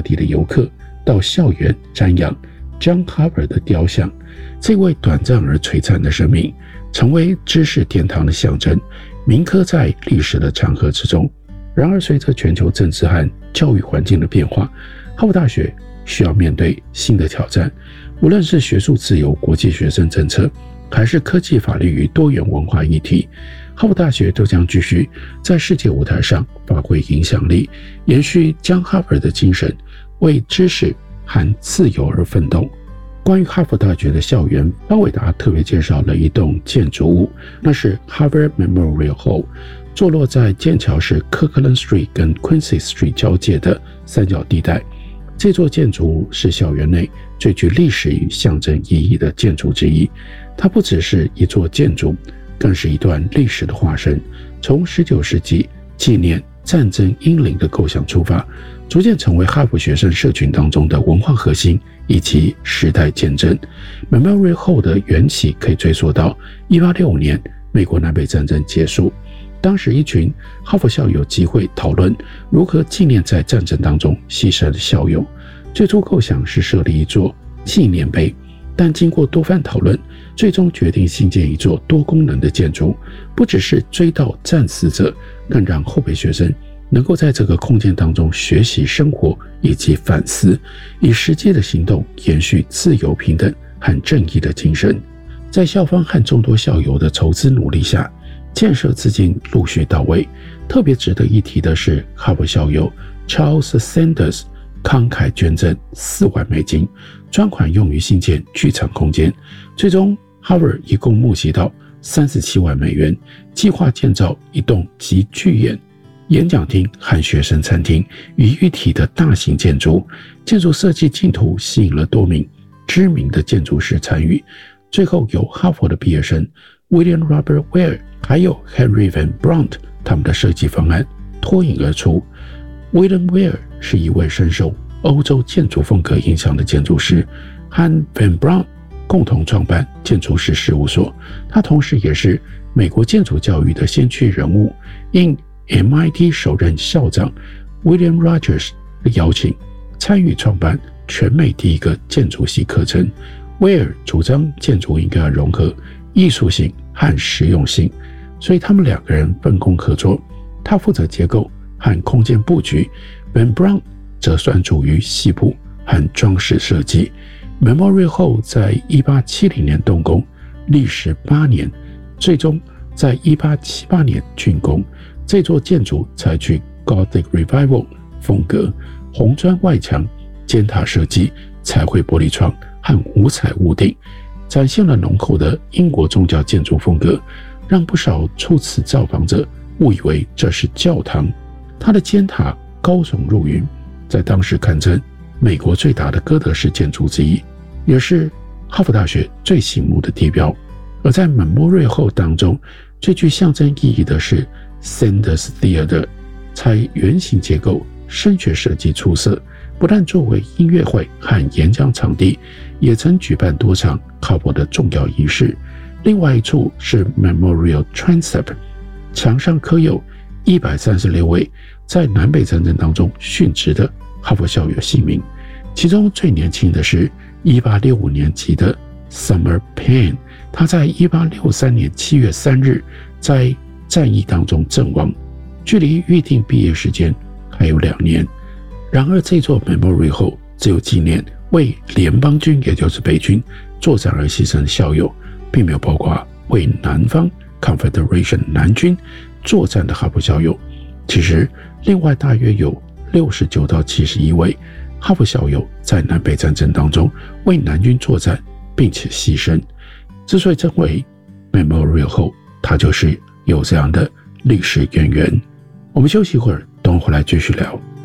地的游客到校园瞻仰 John Harvard 的雕像。这位短暂而璀璨的生命成为知识殿堂的象征，铭刻在历史的长河之中。然而随着全球政治和教育环境的变化，哈佛大学需要面对新的挑战。无论是学术自由、国际学生政策，还是科技、法律与多元文化议题，哈佛大学都将继续在世界舞台上发挥影响力，延续John Harvard的精神，为知识和自由而奋斗。关于哈佛大学的校园，方伟达特别介绍了一栋建筑物，那是 Harvard Memorial Hall， 坐落在剑桥市 Kirkland Street 跟 Quincy Street 交界的三角地带。这座建筑物是校园内最具历史与象征意义的建筑之一。它不只是一座建筑，更是一段历史的化身。从19世纪纪念战争英灵的构想出发，逐渐成为哈佛学生社群当中的文化核心以及时代见证。 Memorial Hall 的缘起可以追溯到1865年美国南北战争结束，当时一群哈佛校友集会讨论如何纪念在战争当中牺牲的校友。最初构想是设立一座纪念碑，但经过多番讨论，最终决定兴建一座多功能的建筑，不只是追悼战死者，更让后辈学生能够在这个空间当中学习生活以及反思，以实际的行动延续自由、平等和正义的精神。在校方和众多校友的筹资努力下，建设资金陆续到位。特别值得一提的是，哈佛校友 Charles Sanders 慷慨捐赠4万美金，专款用于新建剧场空间。最终 Harvard 一共募集到37万美元，计划建造一栋集剧院、演讲厅和学生餐厅于一体的大型建筑。建筑设计竞图吸引了多名知名的建筑师参与，最后由哈佛的毕业生 William Robert Ware 还有 Henry Van Brunt 他们的设计方案脱颖而出。William Ware 是一位深受欧洲建筑风格影响的建筑师，和 Van Brunt 共同创办建筑师事务所。他同时也是美国建筑教育的先驱人物，应 MIT 首任校长 William Rogers 的邀请，参与创办全美第一个建筑系课程。威尔主张建筑应该要融合艺术性和实用性，所以他们2个人分工合作。他负责结构和空间布局， Van Brunt 则专注于细部和装饰设计。 Memorial Hall 在1870年动工，历时8年，最终在1878年竣工。这座建筑采取 Gothic Revival 风格，红砖外墙、尖塔设计、彩绘玻璃窗和五彩屋顶，展现了浓厚的英国宗教建筑风格，让不少初次造访者误以为这是教堂。它的尖塔高耸入云，在当时堪称美国最大的哥德式建筑之一，也是哈佛大学最醒目的地标。而在 Memorial Hall 当中，最具象征意义的是 Sanders Theater， 采圆形结构，声学设计出色，不但作为音乐会和演讲场地，也曾举办多场哈佛的重要仪式。另外一处是 Memorial Transept， 墙上刻有136位在南北战争当中殉职的哈佛校友姓名，其中最年轻的是1865年级的 Summer Payne， 他在1863年7月3日在战役当中阵亡，距离预定毕业时间还有2年。然而这座 Memorial Hall 只有纪念为联邦军，也就是北军作战而牺牲的校友，并没有包括为南方 Confederation 南军作战的哈佛校友。其实另外大约有69到71位哈佛校友在南北战争当中为南军作战并且牺牲。之所以称为 Memorial Hall， 它就是有这样的历史渊源。我们休息一会儿，等会回来继续聊。